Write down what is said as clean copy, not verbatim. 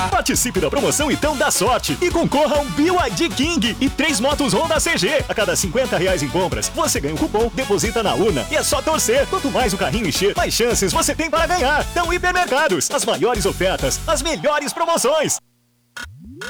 Participe da promoção Então Dá Sorte e concorra a um BYD King e 3 motos Honda CG. A cada R$ 50 em compras, você ganha um cupom, deposita na urna e é só torcer. Quanto mais o carrinho encher, mais chances você tem para ganhar. Então, Hipermercados, as maiores ofertas, as melhores promoções.